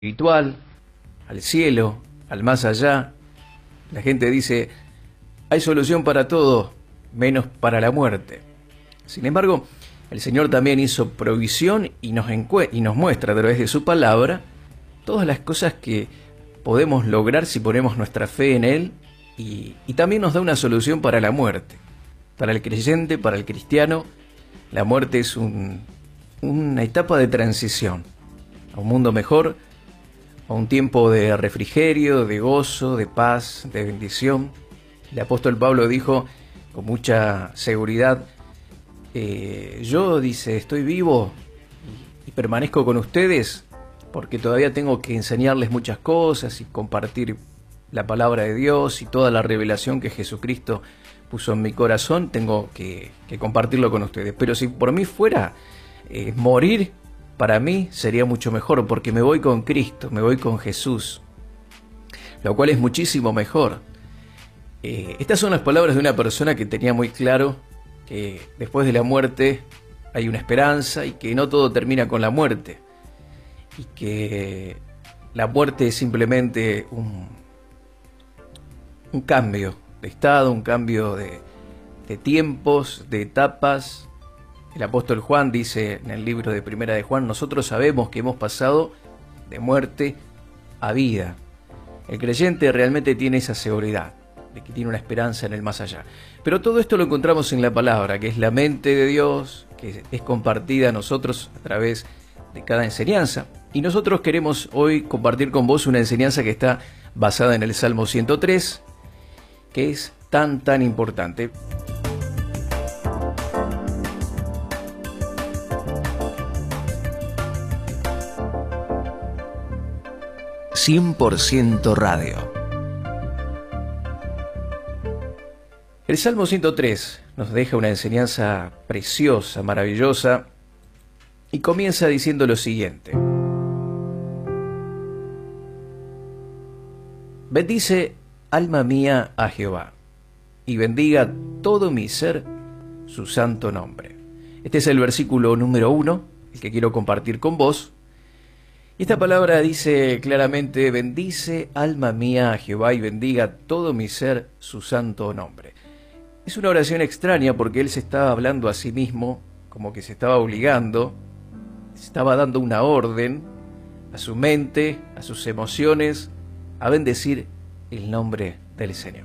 espiritual, al cielo, al más allá. La gente dice, hay solución para todo, menos para la muerte. Sin embargo, el Señor también hizo provisión y nos muestra a través de su palabra todas las cosas que podemos lograr si ponemos nuestra fe en Él, y también nos da una solución para la muerte. Para el creyente, para el cristiano, la muerte es una etapa de transición a un mundo mejor, a un tiempo de refrigerio, de gozo, de paz, de bendición. El apóstol Pablo dijo con mucha seguridad, yo, dice, estoy vivo y permanezco con ustedes porque todavía tengo que enseñarles muchas cosas y compartir la palabra de Dios y toda la revelación que Jesucristo puso en mi corazón, tengo que compartirlo con ustedes. Pero si por mí fuera, morir para mí sería mucho mejor, porque me voy con Cristo, me voy con Jesús, lo cual es muchísimo mejor. Estas son las palabras de una persona que tenía muy claro que después de la muerte hay una esperanza y que no todo termina con la muerte, y que la muerte es simplemente un cambio de estado, un cambio de tiempos, de etapas. El apóstol Juan dice en el libro de Primera de Juan, nosotros sabemos que hemos pasado de muerte a vida. El creyente realmente tiene esa seguridad de que tiene una esperanza en el más allá. Pero todo esto lo encontramos en la palabra, que es la mente de Dios, que es compartida a nosotros a través de cada enseñanza. Y nosotros queremos hoy compartir con vos una enseñanza que está basada en el Salmo 103, que es tan importante. «100% Radio». El Salmo 103 nos deja una enseñanza preciosa, maravillosa, y comienza diciendo lo siguiente. Bendice, alma mía, a Jehová, y bendiga todo mi ser su santo nombre. Este es el versículo número 1, el que quiero compartir con vos. Y esta palabra dice claramente, bendice, alma mía, a Jehová, y bendiga todo mi ser su santo nombre. Es una oración extraña porque él se estaba hablando a sí mismo, como que se estaba obligando, se estaba dando una orden a su mente, a sus emociones, a bendecir el nombre del Señor.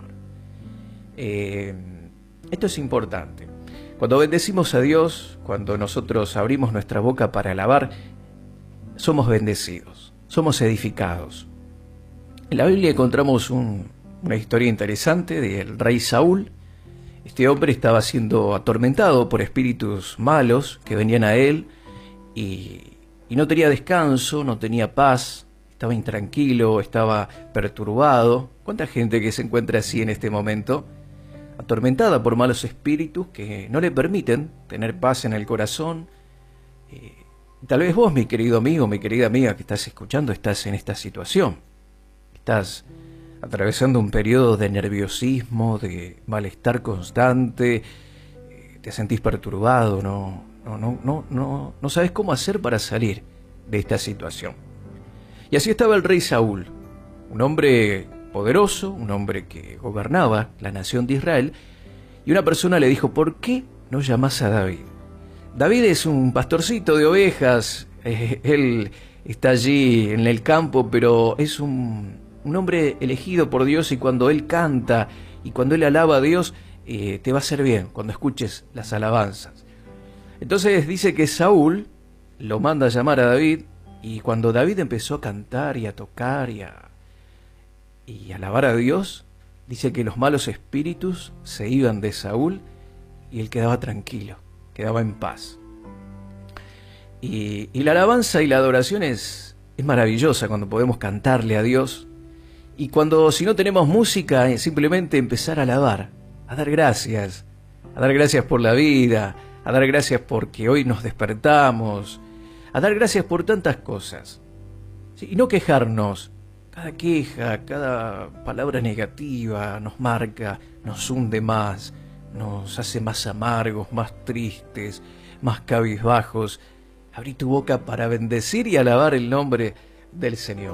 Esto es importante. Cuando bendecimos a Dios, cuando nosotros abrimos nuestra boca para alabar, somos bendecidos, somos edificados. En la Biblia encontramos una historia interesante del rey Saúl. Este hombre estaba siendo atormentado por espíritus malos que venían a él y no tenía descanso, no tenía paz, estaba intranquilo, estaba perturbado. ¿Cuánta gente que se encuentra así en este momento? Atormentada por malos espíritus que no le permiten tener paz en el corazón. Tal vez vos, mi querido amigo, mi querida amiga que estás escuchando, estás en esta situación. Estás atravesando un periodo de nerviosismo, de malestar constante, te sentís perturbado, no sabes cómo hacer para salir de esta situación. Y así estaba el rey Saúl, un hombre poderoso, un hombre que gobernaba la nación de Israel, y una persona le dijo, ¿por qué no llamás a David? David es un pastorcito de ovejas, él está allí en el campo, pero es un hombre elegido por Dios, y cuando él canta y cuando él alaba a Dios, te va a hacer bien cuando escuches las alabanzas. Entonces dice que Saúl lo manda a llamar a David, y cuando David empezó a cantar y a tocar y a alabar a Dios, dice que los malos espíritus se iban de Saúl y él quedaba tranquilo, quedaba en paz. Y la alabanza y la adoración es maravillosa cuando podemos cantarle a Dios. Y cuando, si no tenemos música, simplemente empezar a alabar, a dar gracias por la vida, a dar gracias porque hoy nos despertamos, a dar gracias por tantas cosas. ¿Sí? Y no quejarnos. Cada queja, cada palabra negativa nos marca, nos hunde más, nos hace más amargos, más tristes, más cabizbajos. Abrí tu boca para bendecir y alabar el nombre del Señor.